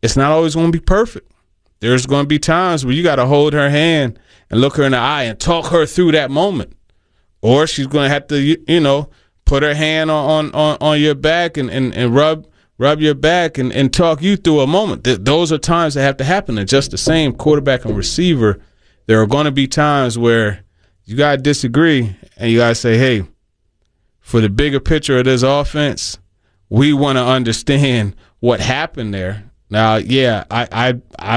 it's not always going to be perfect. There's going to be times where you got to hold her hand and look her in the eye and talk her through that moment. Or she's going to have to, put her hand on your back and rub your back and talk you through a moment. Those are times that have to happen. And just the same, quarterback and receiver, there are going to be times where you got to disagree and you got to say, hey, for the bigger picture of this offense, we want to understand what happened there. Now, yeah, I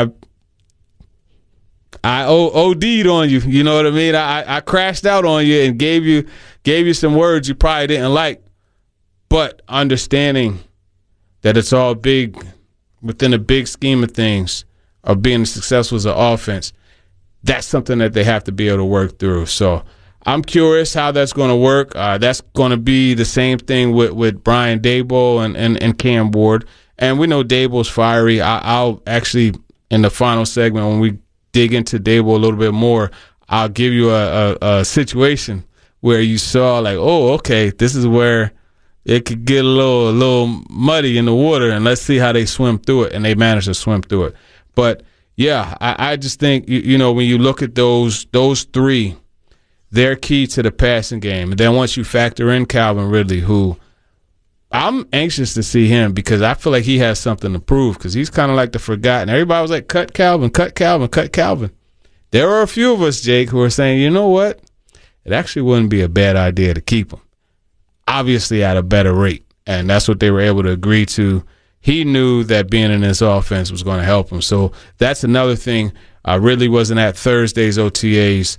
OD'd on you. You know what I mean? I crashed out on you and gave you some words you probably didn't like. But understanding that it's all big within the big scheme of things of being successful as an offense, that's something that they have to be able to work through. So I'm curious how that's going to work. That's going to be the same thing with Brian Daboll and Cam Ward. And we know Daboll's fiery. I'll actually, in the final segment, when we dig into Daboll a little bit more, I'll give you a situation where you saw like, oh, okay, this is where it could get a little muddy in the water, and let's see how they swim through it. And they managed to swim through it. But, yeah, I just think, when you look at those three, they're key to the passing game. And then once you factor in Calvin Ridley, who I'm anxious to see him because I feel like he has something to prove because he's kind of like the forgotten. Everybody was like, cut Calvin, cut Calvin, cut Calvin. There are a few of us, Jake, who are saying, you know what? It actually wouldn't be a bad idea to keep him. Obviously at a better rate. And that's what they were able to agree to. He knew that being in this offense was going to help him. So that's another thing. Ridley wasn't at Thursday's OTAs.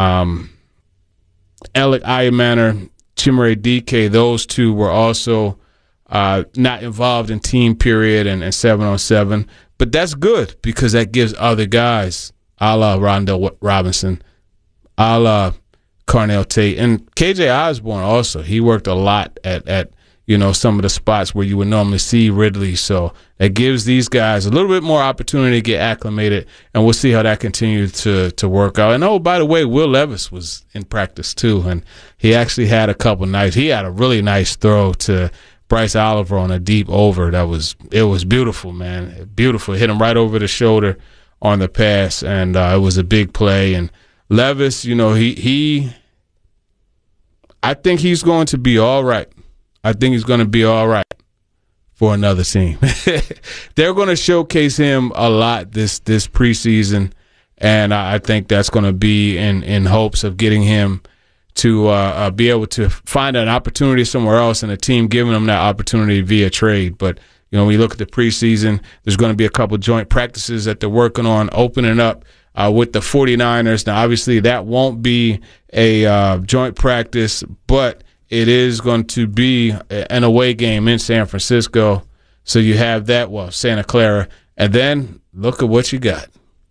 Alec Ayemaner, Chimere Dike, those two were also not involved in team period and 7-on-7. But that's good because that gives other guys, a la Rondell Robinson, a la Carnell Tate, and KJ Osborne also. He worked a lot at some of the spots where you would normally see Ridley. So that gives these guys a little bit more opportunity to get acclimated, and we'll see how that continues to work out. And, oh, by the way, Will Levis was in practice too, and he actually had a couple nights. He had a really nice throw to Bryce Oliver on a deep over. It was beautiful, man. Beautiful. Hit him right over the shoulder on the pass, and it was a big play. And Levis, I think he's going to be all right. I think he's going to be all right for another team. They're going to showcase him a lot this preseason, and I think that's going to be in hopes of getting him to be able to find an opportunity somewhere else and a team giving him that opportunity via trade. But, when you look at the preseason, there's going to be a couple joint practices that they're working on opening up with the 49ers. Now, obviously, that won't be a joint practice, but it is going to be an away game in San Francisco. So you have that, Santa Clara. And then look at what you got.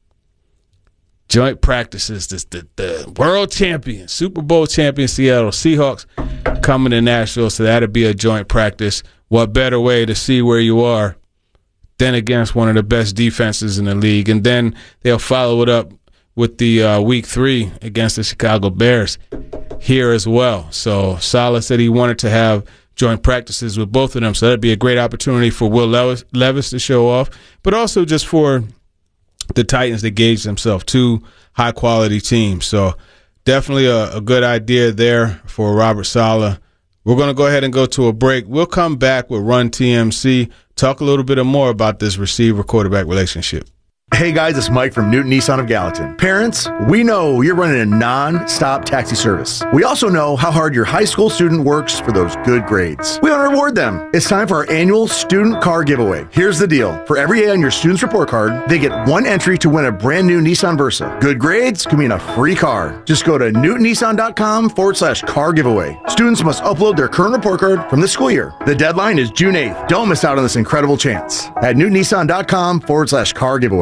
Joint practices, the world champion, Super Bowl champion Seattle Seahawks coming to Nashville. So that'll be a joint practice. What better way to see where you are than against one of the best defenses in the league? And then they'll follow it up with the Week 3 against the Chicago Bears here as well. So Saleh said he wanted to have joint practices with both of them. So that'd be a great opportunity for Will Levis to show off, but also just for the Titans to gauge themselves, two high-quality teams. So definitely a good idea there for Robert Saleh. We're going to go ahead and go to a break. We'll come back with Run TMC, talk a little bit more about this receiver-quarterback relationship. Hey guys, it's Mike from Newton Nissan of Gallatin. Parents, we know you're running a non-stop taxi service. We also know how hard your high school student works for those good grades. We want to reward them. It's time for our annual student car giveaway. Here's the deal. For every A on your student's report card, they get one entry to win a brand new Nissan Versa. Good grades can mean a free car. Just go to newtonnissan.com/car giveaway. Students must upload their current report card from the school year. The deadline is June 8th. Don't miss out on this incredible chance at newtonnissan.com/car giveaway.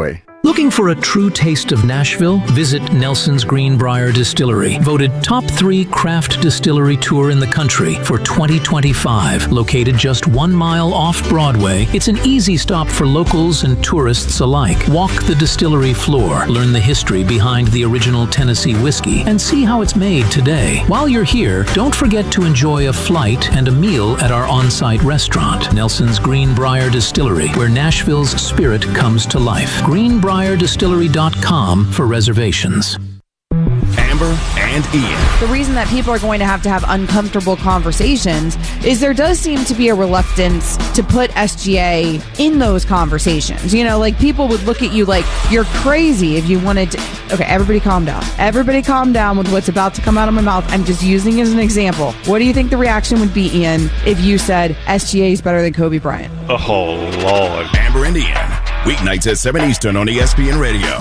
Looking for a true taste of Nashville? Visit Nelson's Greenbrier Distillery, voted top 3 craft distillery tour in the country for 2025. Located just 1 mile off Broadway, it's an easy stop for locals and tourists alike. Walk the distillery floor, learn the history behind the original Tennessee whiskey, and see how it's made today. While you're here, don't forget to enjoy a flight and a meal at our on-site restaurant, Nelson's Greenbrier Distillery, where Nashville's spirit comes to life. GreenbrierDistillery.com for reservations. Amber and Ian. The reason that people are going to have uncomfortable conversations is there does seem to be a reluctance to put SGA in those conversations. You know, like people would look at you like you're crazy if you wanted to. Okay, everybody calm down. Everybody calm down with what's about to come out of my mouth. I'm just using it as an example. What do you think the reaction would be, Ian, if you said SGA is better than Kobe Bryant? Oh, Lord. Amber and Ian. Weeknights at 7 Eastern on ESPN Radio.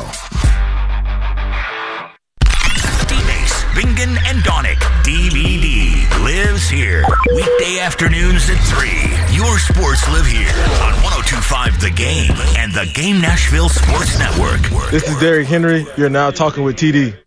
Bingen and Donick, DVD, lives here. Weekday afternoons at 3. Your sports live here on 102.5 The Game and the Game Nashville Sports Network. This is Derrick Henry. You're now talking with TD.